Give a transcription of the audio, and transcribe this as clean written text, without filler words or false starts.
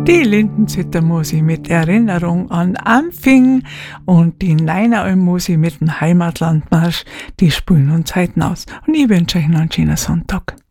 Die Lindenzitter-Musi mit Erinnerung an Ampfing und die Neinauer-Musi mit dem Heimatlandmarsch, die spielen uns heute aus. Und ich wünsche euch noch einen schönen Sonntag.